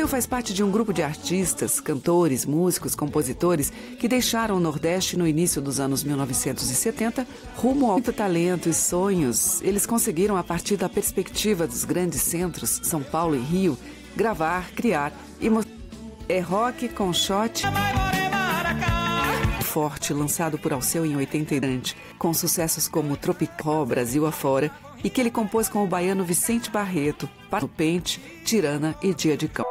faz parte de um grupo de artistas, cantores, músicos, compositores que deixaram o Nordeste no início dos anos 1970 rumo ao muito talento e sonhos. Eles conseguiram, a partir da perspectiva dos grandes centros, São Paulo e Rio, gravar, criar e mostrar. É rock com shot forte, lançado por Alceu em 80, com sucessos como Tropicó, Brasil Afora, e que ele compôs com o baiano Vicente Barreto, Para o Pente, Tirana e Dia de Cão.